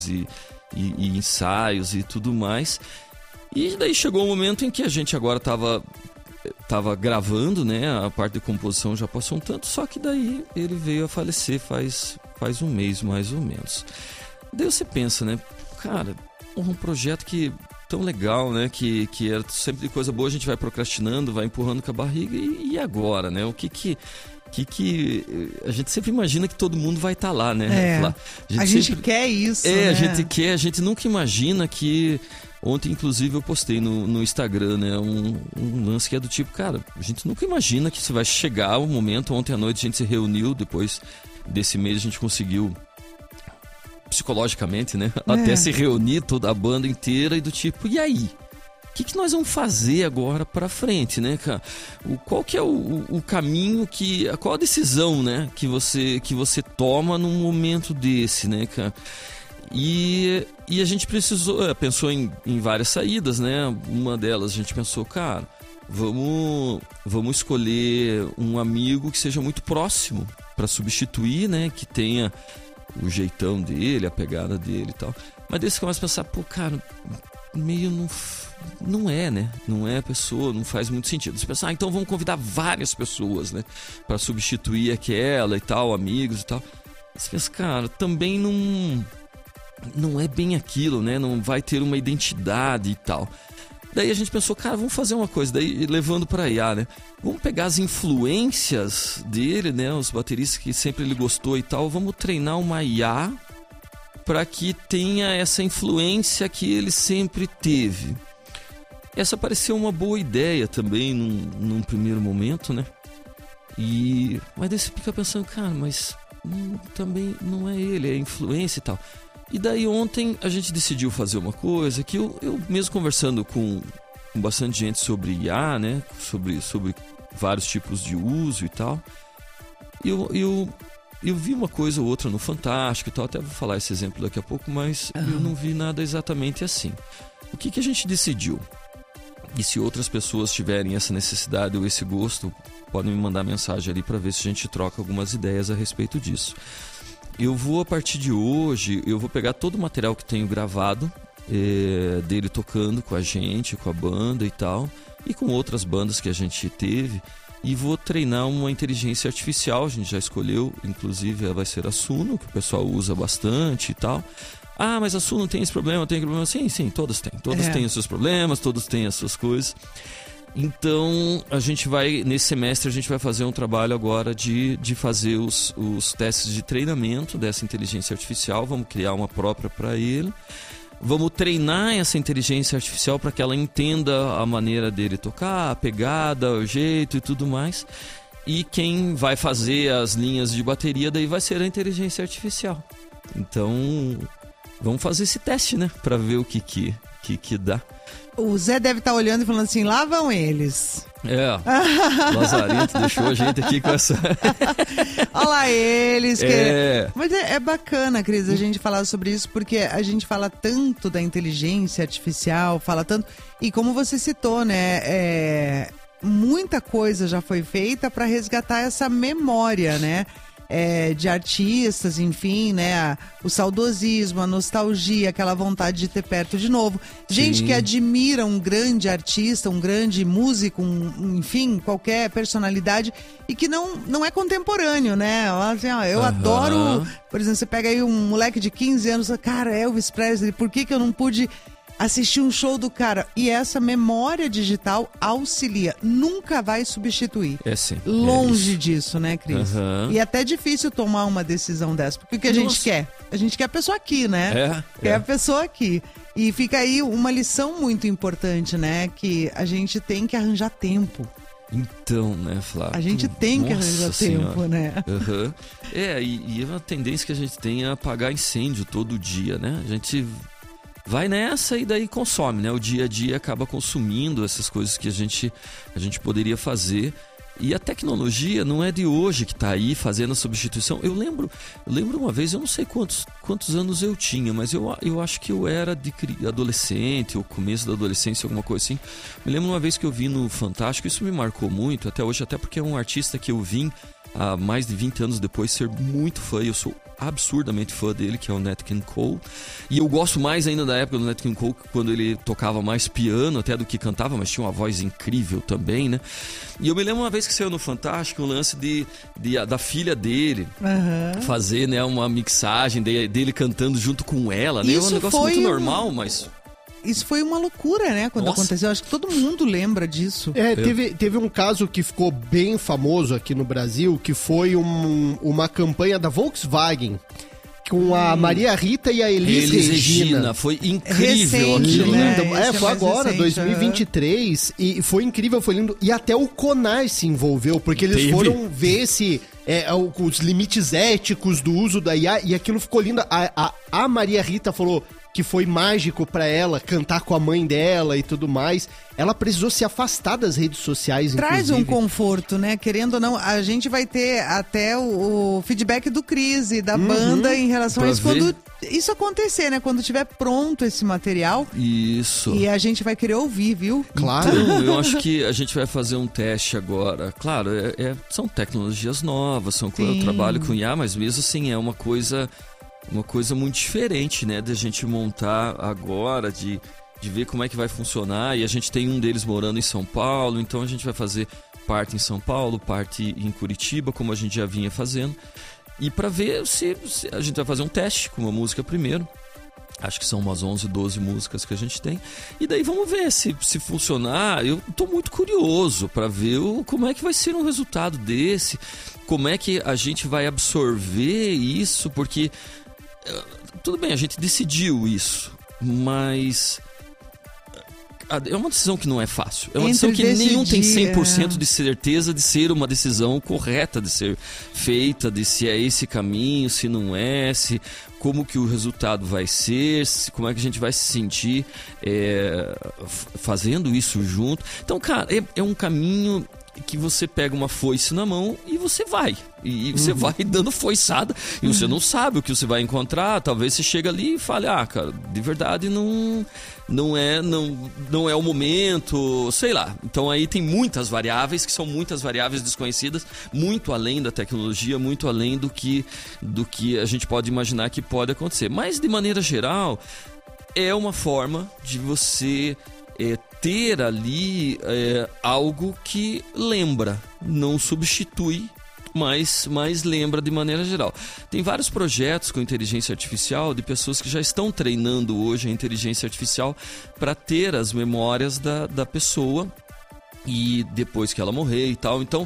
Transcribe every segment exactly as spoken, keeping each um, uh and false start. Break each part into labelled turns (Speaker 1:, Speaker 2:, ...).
Speaker 1: e, e, e ensaios e tudo mais. E daí chegou o momento em que a gente agora estava tava gravando, né? A parte de composição já passou um tanto, só que daí ele veio a falecer faz, faz um mês, mais ou menos. Daí você pensa, né? Cara, um projeto que tão legal, né? Que, que era sempre de coisa boa, a gente vai procrastinando, vai empurrando com a barriga. E, e agora, né? O que que... Que, que a gente sempre imagina que todo mundo vai estar tá lá, né?
Speaker 2: É,
Speaker 1: a gente,
Speaker 2: a gente
Speaker 1: sempre...
Speaker 2: quer isso,
Speaker 1: É,
Speaker 2: né?
Speaker 1: a gente quer, a gente nunca imagina que... Ontem, inclusive, eu postei no, no Instagram, né? Um, um lance que é do tipo, cara, a gente nunca imagina que isso vai chegar o momento. Ontem à noite a gente se reuniu, depois desse mês a gente conseguiu, psicologicamente, né?
Speaker 2: É.
Speaker 1: Até se reunir toda a banda inteira e do tipo, e aí? O que, que nós vamos fazer agora para frente, né, cara? O, qual que é o, o, o caminho que... Qual a decisão, né, que você, que você toma num momento desse, né, cara? E, e a gente precisou... Pensou em, em várias saídas, né? Uma delas a gente pensou, cara, vamos, vamos escolher um amigo que seja muito próximo para substituir, né? Que tenha o jeitão dele, a pegada dele e tal. Mas daí você começa a pensar, pô, cara, meio não... Não é, né? Não é a pessoa, não faz muito sentido. Você pensa, ah, então vamos convidar várias pessoas, né? Pra substituir aquela e tal, amigos e tal. Você pensa, cara, também não... Não é bem aquilo, né? Não vai ter uma identidade e tal. Daí a gente pensou, cara, vamos fazer uma coisa. Daí levando pra I A, né? Vamos pegar as influências dele, né? Os bateristas que sempre ele gostou e tal. Vamos treinar uma I A para que tenha essa influência que ele sempre teve. Essa pareceu uma boa ideia também num, num primeiro momento, né? E... Mas daí você fica pensando, cara, mas hum, também não é ele, é influência e tal. E daí ontem a gente decidiu fazer uma coisa que eu, eu mesmo conversando com, com bastante gente sobre I A, né? Sobre, sobre vários tipos de uso e tal. Eu, eu, eu vi uma coisa ou outra no Fantástico e tal, até vou falar esse exemplo daqui a pouco, mas uhum. eu não vi nada exatamente assim. O que, que a gente decidiu? E se outras pessoas tiverem essa necessidade ou esse gosto, podem me mandar mensagem ali para ver se a gente troca algumas ideias a respeito disso. Eu vou, a partir de hoje, eu vou pegar todo o material que tenho gravado, é, dele tocando com a gente, com a banda e tal, e com outras bandas que a gente teve, e vou treinar uma inteligência artificial. A gente já escolheu, inclusive vai ser a Suno, que o pessoal usa bastante e tal. Ah, mas a Suno tem esse problema, tem esse problema. Sim, sim, todas têm. Todas é. têm os seus problemas, todos têm as suas coisas. Então, a gente vai, nesse semestre, a gente vai fazer um trabalho agora de, de fazer os, os testes de treinamento dessa inteligência artificial. Vamos criar uma própria para ele. Vamos treinar essa inteligência artificial para que ela entenda a maneira dele tocar, a pegada, o jeito e tudo mais. E quem vai fazer as linhas de bateria daí vai ser a inteligência artificial. Então... Vamos fazer esse teste, né? Pra ver o que que, que, que dá.
Speaker 2: O Zé deve estar olhando e falando assim, lá vão eles.
Speaker 1: É, Lazarento deixou a gente aqui com essa...
Speaker 2: Olha lá eles.
Speaker 1: É.
Speaker 2: Que... Mas é, é bacana, Cris, a gente falar sobre isso, porque a gente fala tanto da inteligência artificial, fala tanto... E como você citou, né? É... Muita coisa já foi feita para resgatar essa memória, né? É, de artistas, enfim, né? A, o saudosismo, a nostalgia, aquela vontade de ter perto de novo. Gente Sim. que admira um grande artista, um grande músico, um, enfim, qualquer personalidade e que não, não é contemporâneo, né? Assim, ó, eu uhum. adoro, por exemplo, você pega aí um moleque de quinze anos, cara, Elvis Presley, por que que eu não pude assistir um show do cara? E essa memória digital auxilia, nunca vai substituir.
Speaker 1: É sim.
Speaker 2: Longe
Speaker 1: é
Speaker 2: disso, né, Cris?
Speaker 1: Uhum.
Speaker 2: E é até difícil tomar uma decisão dessa, porque o que a
Speaker 1: Nossa.
Speaker 2: gente quer? A gente quer a pessoa aqui, né?
Speaker 1: É,
Speaker 2: quer
Speaker 1: é.
Speaker 2: a pessoa aqui. E fica aí uma lição muito importante, né? Que a gente tem que arranjar tempo.
Speaker 1: Então, né, Flávio?
Speaker 2: A gente tem
Speaker 1: Nossa
Speaker 2: que arranjar
Speaker 1: senhora.
Speaker 2: tempo, né?
Speaker 1: Uhum. É, e, e é uma tendência que a gente tem a apagar incêndio todo dia, né? A gente... vai nessa e daí consome, né? O dia a dia acaba consumindo essas coisas que a gente, a gente poderia fazer. E a tecnologia não é de hoje que está aí fazendo a substituição. Eu lembro, eu lembro uma vez, eu não sei quantos, quantos anos eu tinha, mas eu, eu acho que eu era de adolescente, ou começo da adolescência, alguma coisa assim. Me lembro uma vez que eu vi no Fantástico, isso me marcou muito até hoje, até porque é um artista que eu vim há mais de vinte anos depois ser muito fã, e eu sou absurdamente fã dele, que é o Nat King Cole. E eu gosto mais ainda da época do Nat King Cole, quando ele tocava mais piano até do que cantava, mas tinha uma voz incrível também, né? E eu me lembro uma vvez que saiu no Fantástico o lance de, de, da filha dele uhum. fazer, né, uma mixagem de, dele cantando junto com ela, né? É um negócio muito um... normal, mas...
Speaker 2: Isso foi uma loucura, né, quando Nossa. aconteceu. Acho que todo mundo lembra disso.
Speaker 3: É, teve, teve um caso que ficou bem famoso aqui no Brasil, que foi um, uma campanha da Volkswagen com a Maria Rita e a Elis, Elis Regina. Regina.
Speaker 1: Foi incrível aquilo,
Speaker 3: né? né? É, foi é agora, recente, dois mil e vinte e três, uhum. e foi incrível, foi lindo. E até o Conar se envolveu, porque eles Teve. foram ver se... É, os limites éticos do uso da I A, e aquilo ficou lindo. A, a, a Maria Rita falou que foi mágico pra ela cantar com a mãe dela e tudo mais. Ela precisou se afastar das redes sociais,
Speaker 2: Traz
Speaker 3: inclusive.
Speaker 2: um conforto, né? Querendo ou não, a gente vai ter até o, o feedback do Cris e da uhum. banda em relação pra a isso ver. quando isso acontecer, né? Quando tiver pronto esse material.
Speaker 1: Isso.
Speaker 2: E a gente vai querer ouvir, viu?
Speaker 1: Claro. Então, eu acho que a gente vai fazer um teste agora. Claro, é, é, são tecnologias novas, são Sim. eu trabalho com I A, mas mesmo assim é uma coisa... Uma coisa muito diferente, né, da gente montar agora, de, de ver como é que vai funcionar. E a gente tem um deles morando em São Paulo, então a gente vai fazer parte em São Paulo, parte em Curitiba, como a gente já vinha fazendo. E para ver se, se a gente vai fazer um teste com uma música primeiro. Acho que são umas onze, doze músicas que a gente tem. E daí vamos ver se, se funcionar. Eu tô muito curioso para ver o, como é que vai ser um resultado desse. Como é que a gente vai absorver isso, porque... Tudo bem, a gente decidiu isso, mas é uma decisão que não é fácil. É uma
Speaker 2: Entre
Speaker 1: decisão que
Speaker 2: decidir,
Speaker 1: nenhum tem cem por cento de certeza de ser uma decisão correta de ser feita, de se é esse caminho, se não é, se, como que o resultado vai ser, se, como é que a gente vai se sentir é, fazendo isso junto. Então, cara, é, é um caminho... que você pega uma foice na mão e você vai. E você uhum. vai dando foiçada e uhum. você não sabe o que você vai encontrar. Talvez você chega ali e fale, ah, cara, de verdade não, não, é, não, não é o momento, sei lá. Então aí tem muitas variáveis, que são muitas variáveis desconhecidas, muito além da tecnologia, muito além do que, do que a gente pode imaginar que pode acontecer. Mas, de maneira geral, é uma forma de você... É, ter ali é, algo que lembra, não substitui, mas, mas lembra de maneira geral. Tem vários projetos com inteligência artificial de pessoas que já estão treinando hoje a inteligência artificial para ter as memórias da, da pessoa e depois que ela morrer e tal. Então,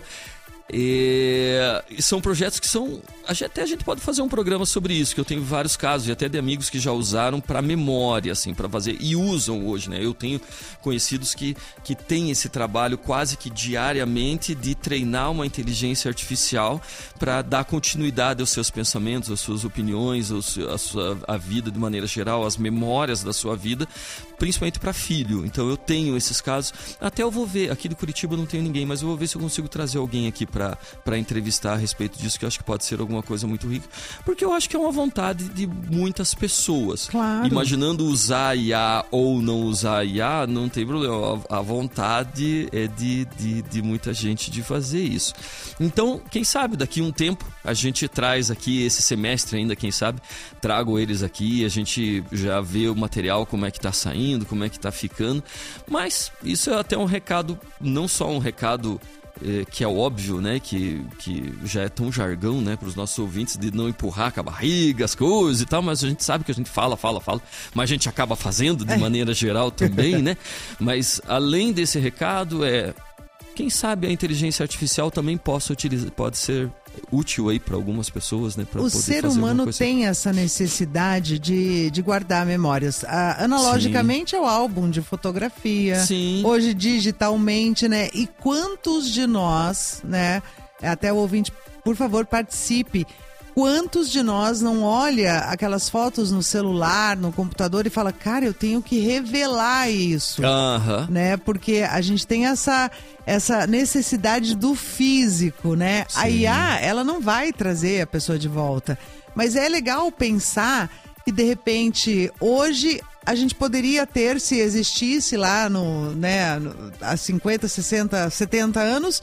Speaker 1: é, são projetos que são... Até a gente pode fazer um programa sobre isso, que eu tenho vários casos, e até de amigos que já usaram para memória, assim, para fazer, e usam hoje, né? Eu tenho conhecidos que, que têm esse trabalho quase que diariamente de treinar uma inteligência artificial para dar continuidade aos seus pensamentos, às suas opiniões, aos, a sua a vida de maneira geral, as memórias da sua vida, principalmente para filho. Então eu tenho esses casos. Até eu vou ver, aqui do Curitiba eu não tenho ninguém, mas eu vou ver se eu consigo trazer alguém aqui para entrevistar a respeito disso, que eu acho que pode ser alguma coisa muito rica, porque eu acho que é uma vontade de muitas pessoas.
Speaker 2: Claro.
Speaker 1: Imaginando usar I A ou não usar I A, não tem problema. A vontade é de, de, de muita gente de fazer isso. Então, quem sabe, daqui a um tempo, a gente traz aqui, esse semestre ainda, quem sabe, trago eles aqui, a gente já vê o material, como é que tá saindo, como é que tá ficando. Mas isso é até um recado, não só um recado que é óbvio, né, que, que já é tão jargão, né, para os nossos ouvintes, de não empurrar com a barriga as coisas e tal, mas a gente sabe que a gente fala, fala, fala, mas a gente acaba fazendo de é. maneira geral também, né? Mas além desse recado, é quem sabe a inteligência artificial também possa utilizar, pode ser útil aí para algumas pessoas, né? Pra
Speaker 2: o
Speaker 1: poder
Speaker 2: ser
Speaker 1: fazer
Speaker 2: humano tem essa necessidade de, de guardar memórias. Ah, analogicamente Sim. é o álbum de fotografia.
Speaker 1: Sim.
Speaker 2: Hoje digitalmente, né? E quantos de nós, né? Até o ouvinte, por favor, participe. Quantos de nós não olha aquelas fotos no celular, no computador e fala, cara, eu tenho que revelar isso,
Speaker 1: uh-huh.
Speaker 2: né? Porque a gente tem essa, essa necessidade do físico, né?
Speaker 1: Sim.
Speaker 2: A I A, ela não vai trazer a pessoa de volta, mas é legal pensar que, de repente, hoje a gente poderia ter, se existisse lá no, né, no, há cinquenta, sessenta, setenta anos,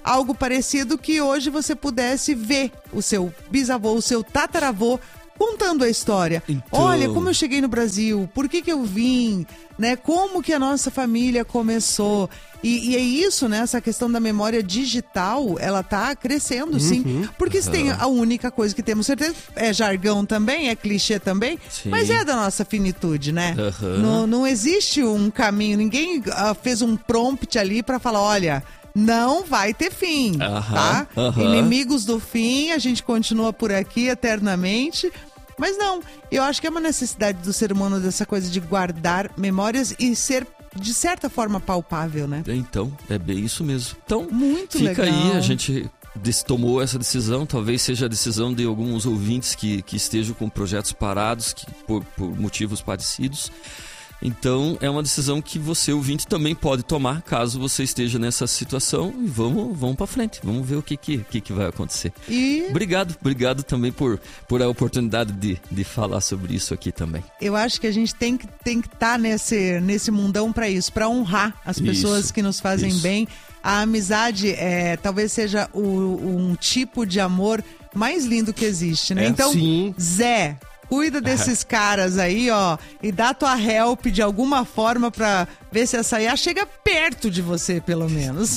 Speaker 2: algo parecido que hoje você pudesse ver o seu bisavô, o seu tataravô contando a história. Então... Olha, como eu cheguei no Brasil, por que que eu vim, né? Como que a nossa família começou. E, e é isso, né? Essa questão da memória digital, ela tá crescendo, uhum. sim. Porque uhum. se tem a única coisa que temos certeza, é jargão também, é clichê também, sim. mas é da nossa finitude, né? Uhum. Não, não existe um caminho, ninguém uh, fez um prompt ali pra falar, olha... Não vai ter fim, uh-huh, tá? Uh-huh. Inimigos do fim, a gente continua por aqui eternamente. Mas não, eu acho que é uma necessidade do ser humano dessa coisa de guardar memórias e ser, de certa forma, palpável, né?
Speaker 1: Então, é bem isso mesmo. Então,
Speaker 2: muito
Speaker 1: fica
Speaker 2: legal.
Speaker 1: aí, a gente tomou essa decisão, talvez seja a decisão de alguns ouvintes que, que estejam com projetos parados, que, por, por motivos parecidos. Então, é uma decisão que você, ouvinte, também pode tomar, caso você esteja nessa situação. E vamos, vamos para frente, vamos ver o que, que, que, que vai acontecer.
Speaker 2: E...
Speaker 1: Obrigado, obrigado também por, por a oportunidade de, de falar sobre isso aqui também.
Speaker 2: Eu acho que a gente tem que tem que estar nesse, nesse mundão para isso, para honrar as pessoas isso, que nos fazem isso. bem. A amizade é, talvez seja o, um tipo de amor mais lindo que existe, né?
Speaker 1: É,
Speaker 2: então,
Speaker 1: sim.
Speaker 2: Zé... Cuida desses caras aí, ó, e dá tua help de alguma forma pra ver se essa I A chega perto de você, pelo menos.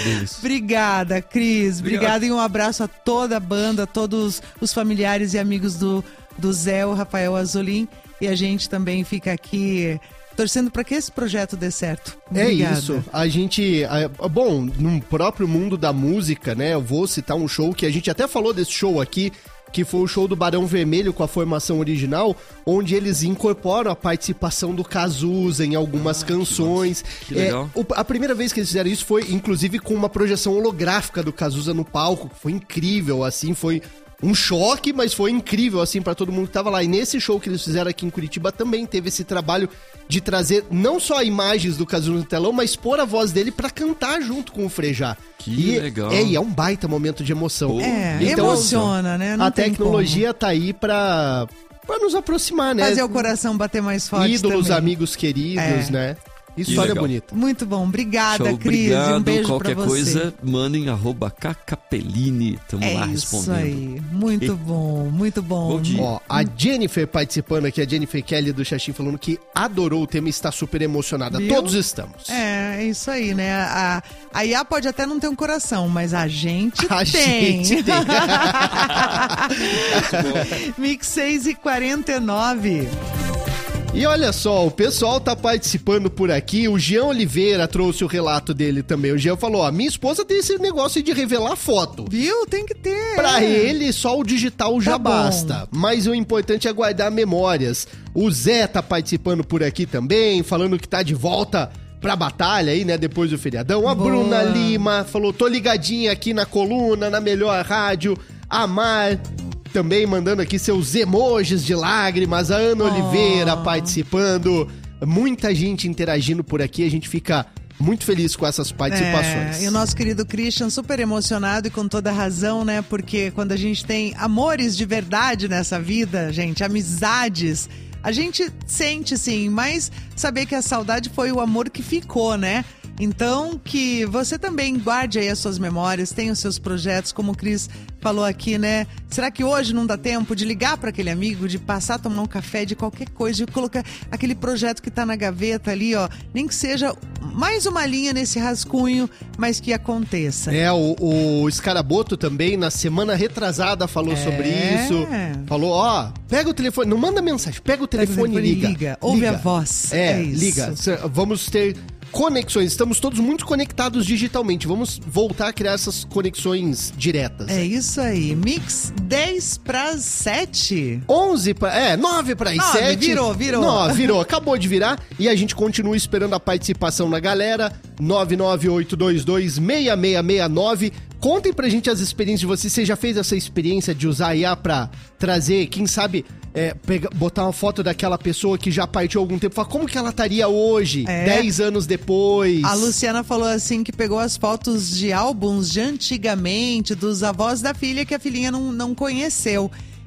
Speaker 2: Obrigada, Cris. Obrigada e um abraço a toda a banda, a todos os familiares e amigos do, do Zé, o Rafael Azolim. E a gente também fica aqui torcendo para que esse projeto dê certo. Obrigada.
Speaker 3: É isso. A gente... Bom, no próprio mundo da música, né, eu vou citar um show que a gente até falou desse show aqui, que foi o show do Barão Vermelho com a formação original, onde eles incorporam a participação do Cazuza em algumas ah, canções.
Speaker 1: Que, que legal.
Speaker 3: É, o, a primeira vez que eles fizeram isso foi, inclusive, com uma projeção holográfica do Cazuza no palco, que foi incrível, assim, foi um choque, mas foi incrível, assim, pra todo mundo que tava lá. E nesse show que eles fizeram aqui em Curitiba também teve esse trabalho de trazer não só imagens do Cazuza no telão, mas pôr a voz dele pra cantar junto com o Frejá.
Speaker 1: Que
Speaker 3: e,
Speaker 1: legal.
Speaker 3: É, e é um baita momento de emoção.
Speaker 2: É, então, emociona, né? Não
Speaker 3: a tecnologia como. tá aí pra, pra nos aproximar, né?
Speaker 2: Fazer o coração bater mais forte
Speaker 3: Ídolos,
Speaker 2: também.
Speaker 3: amigos queridos, é. né? História bonita.
Speaker 2: Muito bom. Obrigada,
Speaker 1: Show,
Speaker 2: Cris.
Speaker 1: obrigado.
Speaker 2: Um beijo
Speaker 1: Qualquer
Speaker 2: pra você.
Speaker 1: coisa, mandem arroba Cacapelini. Tamo
Speaker 2: é
Speaker 1: lá
Speaker 2: isso
Speaker 1: respondendo.
Speaker 2: Aí. Muito bom, muito bom.
Speaker 1: Bom dia.
Speaker 3: Ó, a Jennifer participando aqui, a Jennifer Kelly do Xaxim, falando que adorou o tema e está super emocionada.
Speaker 2: Viu?
Speaker 3: Todos estamos.
Speaker 2: É, é isso aí, né? A, a I A pode até não ter um coração, mas a gente
Speaker 3: a
Speaker 2: tem.
Speaker 3: Gente tem.
Speaker 2: Mix seis e quarenta e nove.
Speaker 3: E olha só, o pessoal tá participando por aqui, o Jean Oliveira trouxe o relato dele também. O Jean falou, ó, minha esposa tem esse negócio de revelar foto.
Speaker 2: Viu? Tem que ter.
Speaker 3: Pra ele, só o digital já
Speaker 2: tá
Speaker 3: basta. Mas o importante é guardar memórias. O Zé tá participando por aqui também, falando que tá de volta pra batalha aí, né, depois do feriadão. A Boa. Bruna Lima falou, tô ligadinha aqui na coluna, na melhor rádio. A Mar... também mandando aqui seus emojis de lágrimas, a Ana oh. Oliveira participando, muita gente interagindo por aqui, a gente fica muito feliz com essas participações.
Speaker 2: É, e o nosso querido Christian super emocionado e com toda razão, né, porque quando a gente tem amores de verdade nessa vida, gente, amizades, a gente sente sim, mas saber que a saudade foi o amor que ficou, né? Então, que você também guarde aí as suas memórias, tenha os seus projetos, como o Cris falou aqui, né? Será que hoje não dá tempo de ligar para aquele amigo, de passar a tomar um café, de qualquer coisa, de colocar aquele projeto que tá na gaveta ali, ó, nem que seja mais uma linha nesse rascunho, mas que aconteça.
Speaker 3: É, o, o Escaraboto também, na semana retrasada, falou é. sobre isso. Falou, ó, pega o telefone, não manda mensagem, pega o telefone,
Speaker 2: pega o telefone
Speaker 3: e liga.
Speaker 2: liga. Ouve
Speaker 3: liga.
Speaker 2: a voz.
Speaker 3: É,
Speaker 2: é isso.
Speaker 3: liga. Vamos ter... conexões, estamos todos muito conectados digitalmente. Vamos voltar a criar essas conexões diretas.
Speaker 2: É isso aí. Mix dez para sete.
Speaker 3: onze para... É, nove para as sete.
Speaker 2: Virou, virou.
Speaker 3: Não, virou. Acabou de virar. E a gente continua esperando a participação da galera. nove nove oito dois dois seis seis seis nove. Contem pra gente as experiências de vocês. Você já fez essa experiência de usar a I A pra trazer, quem sabe, é, pegar, botar uma foto daquela pessoa que já partiu há algum tempo? Fala, como que ela estaria hoje,
Speaker 2: é.
Speaker 3: dez anos depois?
Speaker 2: A Luciana falou assim que pegou as fotos de álbuns de antigamente, dos avós da filha que a filhinha não, não conheceu.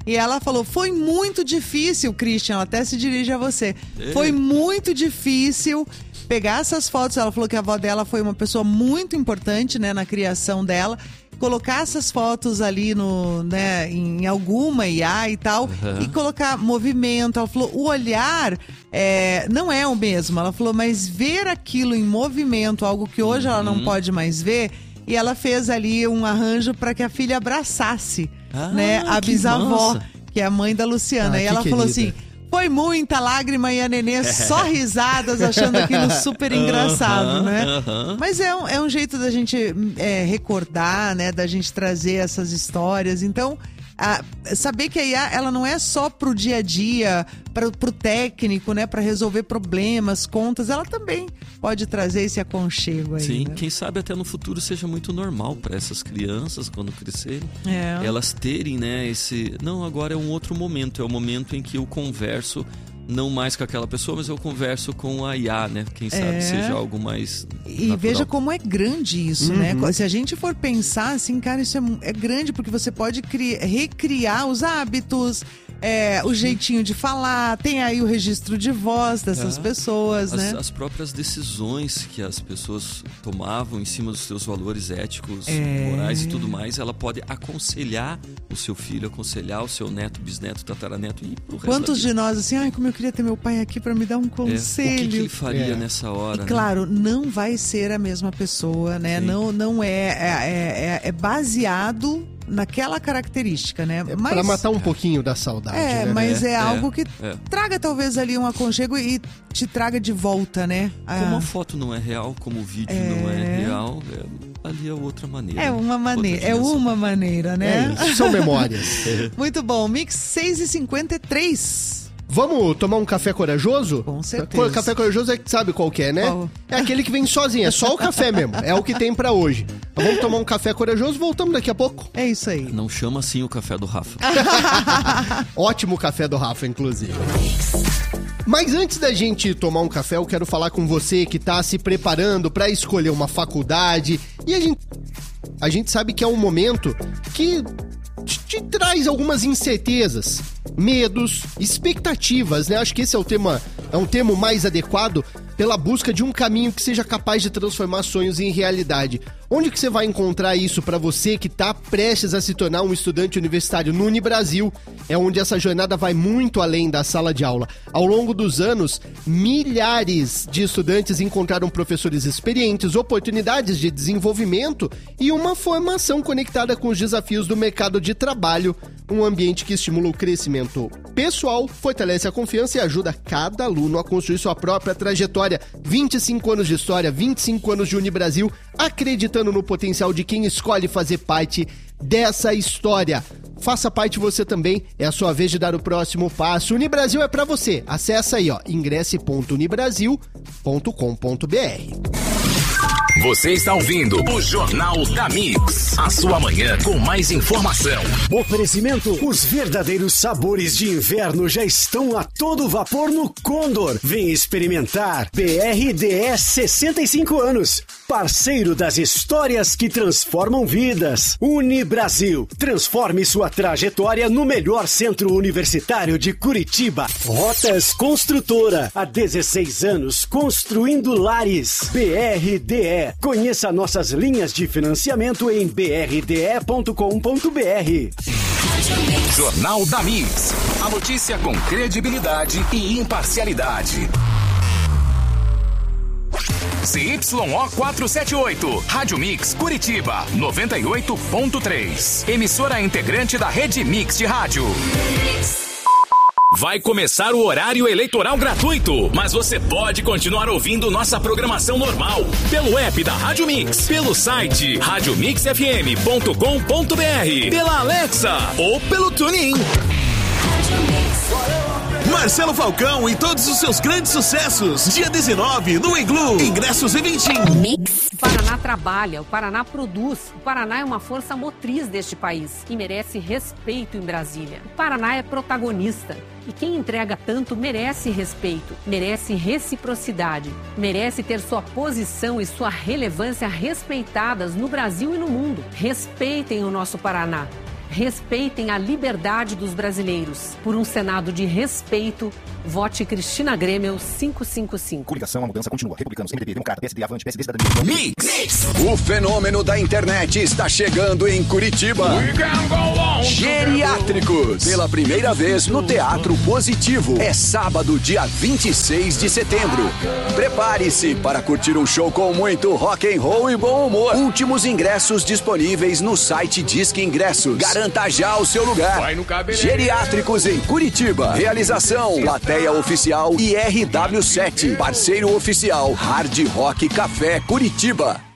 Speaker 2: E ela falou, foi muito difícil, Christian, ela até se dirige a você. É. Foi muito difícil pegar essas fotos. Ela falou que a avó dela foi uma pessoa muito importante, né, na criação dela. Colocar essas fotos ali no, né, em alguma I A e tal, uhum. e colocar movimento. Ela falou, o olhar é, não é o mesmo. Ela falou, mas ver aquilo em movimento, algo que hoje uhum. ela não pode mais ver. E ela fez ali um arranjo para que a filha abraçasse, ah, né, a bisavó, massa. Que é a mãe da Luciana. Ah, e ela querida. Falou assim, foi muita lágrima e a Nenê só risadas, achando aquilo super engraçado, uhum, né? Uhum. Mas é um, é um jeito da gente é, recordar, né? Da gente trazer essas histórias. Então, a, saber que a I A, ela não é só pro dia a dia, para pro técnico, né? Para resolver problemas, contas. Ela também pode trazer esse aconchego aí.
Speaker 1: Sim,
Speaker 2: né?
Speaker 1: Quem sabe até no futuro seja muito normal para essas crianças, quando crescerem,
Speaker 2: é.
Speaker 1: elas terem, né, esse... Não, agora é um outro momento, é o momento em que eu converso, não mais com aquela pessoa, mas eu converso com a I A, né? Quem sabe é. seja algo mais
Speaker 2: E
Speaker 1: natural.
Speaker 2: Veja como é grande isso, uhum. né? Se a gente for pensar assim, cara, isso é, é grande, porque você pode criar, recriar os hábitos, é, o jeitinho de falar, tem aí o registro de voz dessas é. pessoas,
Speaker 1: as,
Speaker 2: né?
Speaker 1: As próprias decisões que as pessoas tomavam em cima dos seus valores éticos, é. morais e tudo mais, ela pode aconselhar o seu filho, aconselhar o seu neto, bisneto, tataraneto e pro resto
Speaker 2: Quantos de nós, assim, ai, como eu queria ter meu pai aqui para me dar um conselho.
Speaker 1: É. O que, que ele faria é. nessa hora?
Speaker 2: E, claro, né? Não vai ser a mesma pessoa, né? Não, não é, é, é, é baseado naquela característica, né?
Speaker 3: É mas, para matar um pouquinho da saudade,
Speaker 2: É,
Speaker 3: né?
Speaker 2: mas é,
Speaker 1: é
Speaker 2: algo que
Speaker 1: é.
Speaker 2: traga talvez ali um aconchego e te traga de volta, né?
Speaker 1: Como a foto não é real, como o vídeo é... não é real, é, ali é outra maneira.
Speaker 2: É uma maneira, é uma maneira, né?
Speaker 3: É isso, são memórias.
Speaker 2: Muito bom, Mix seis e cinquenta e três.
Speaker 3: Vamos tomar um café corajoso?
Speaker 2: Com certeza.
Speaker 3: Café corajoso é que sabe qual que é, né?
Speaker 2: Qual?
Speaker 3: É aquele que vem sozinho, é só o café mesmo. É o que tem pra hoje. Então vamos tomar um café corajoso, voltamos daqui a pouco.
Speaker 2: É isso aí.
Speaker 1: Não chama assim o café do Rafa.
Speaker 3: Ótimo café do Rafa, inclusive. Mas antes da gente tomar um café, eu quero falar com você que tá se preparando pra escolher uma faculdade. E a gente, a gente sabe que é um momento que te, te traz algumas incertezas, medos, expectativas, né? Acho que esse é o tema, é um termo mais adequado pela busca de um caminho que seja capaz de transformar sonhos em realidade. Onde que você vai encontrar isso para você que está prestes a se tornar um estudante universitário? No Unibrasil é onde essa jornada vai muito além da sala de aula. Ao longo dos anos, milhares de estudantes encontraram professores experientes, oportunidades de desenvolvimento e uma formação conectada com os desafios do mercado de trabalho. Um ambiente que estimula o crescimento pessoal, fortalece a confiança e ajuda cada aluno a construir sua própria trajetória. vinte e cinco anos de história, vinte e cinco anos de Unibrasil, acreditando no potencial de quem escolhe fazer parte dessa história. Faça parte você também, é a sua vez de dar o próximo passo. Unibrasil é pra você. Acesse aí, ó, ingresse ponto unibrasil ponto com ponto b r.
Speaker 4: Você está ouvindo o Jornal da Mix, a sua manhã com mais informação.
Speaker 5: Oferecimento: os verdadeiros sabores de inverno já estão a todo vapor no Condor. Vem experimentar. B R D S sessenta e cinco anos, parceiro das histórias que transformam vidas. Unibrasil, transforme sua trajetória no melhor centro universitário de Curitiba. Rotas Construtora, há dezesseis anos construindo lares. B R D E, conheça nossas linhas de financiamento em b r d e ponto com ponto b r.
Speaker 4: Jornal da Mix, a notícia com credibilidade e imparcialidade. C Y O quatrocentos e setenta e oito, Rádio Mix Curitiba, noventa e oito ponto três. Emissora integrante da Rede Mix de Rádio. Vai começar o horário eleitoral gratuito, mas você pode continuar ouvindo nossa programação normal pelo app da Rádio Mix, pelo site rádio mix f m ponto com ponto b r, pela Alexa ou pelo TuneIn.
Speaker 6: Marcelo Falcão e todos os seus grandes sucessos. Dia dezenove, no Iglu. Ingressos e ventinho.
Speaker 7: O Paraná trabalha, o Paraná produz. O Paraná é uma força motriz deste país e merece respeito em Brasília. O Paraná é protagonista. E quem entrega tanto merece respeito, merece reciprocidade, merece ter sua posição e sua relevância respeitadas no Brasil e no mundo. Respeitem o nosso Paraná. Respeitem a liberdade dos brasileiros. Por um Senado de respeito, vote Cristina Grêmio quinhentos e cinquenta e cinco.
Speaker 8: Coligação, a mudança continua. Republicanos, M D B, Democrata, P S D, Avante, P S D, Cidadania.
Speaker 9: Mix. O fenômeno da internet está chegando em Curitiba. Geriátricos. Pela primeira vez no Teatro Positivo. É sábado, dia vinte e seis de setembro. Prepare-se para curtir um show com muito rock and roll e bom humor. Últimos ingressos disponíveis no site Disque Ingressos. Garanta já o seu lugar. Geriátricos em Curitiba. Realização Plateia Oficial e R W sete. Parceiro oficial Hard Rock Café Curitiba.